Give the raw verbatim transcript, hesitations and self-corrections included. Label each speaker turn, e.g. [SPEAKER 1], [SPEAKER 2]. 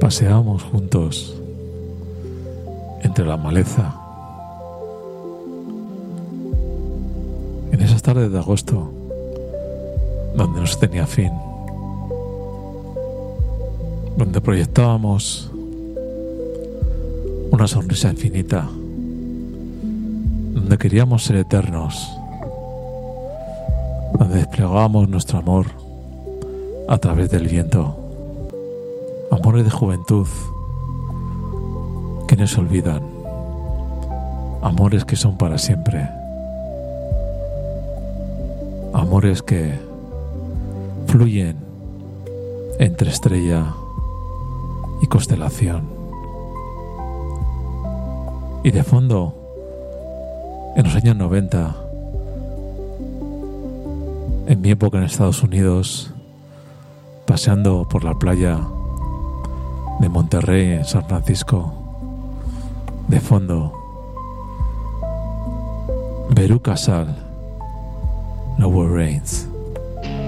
[SPEAKER 1] Paseábamos juntos entre la maleza en esas tardes de agosto donde no se tenía fin, donde proyectábamos una sonrisa infinita, donde queríamos ser eternos, donde desplegábamos nuestro amor a través del viento. Amores de juventud que no se olvidan, amores que son para siempre, amores que fluyen entre estrella y constelación. Y de fondo, en los años noventa, en mi época en Estados Unidos, paseando por la playa de Monterrey en San Francisco, de fondo, Veruca Salt, Nowhere Rains.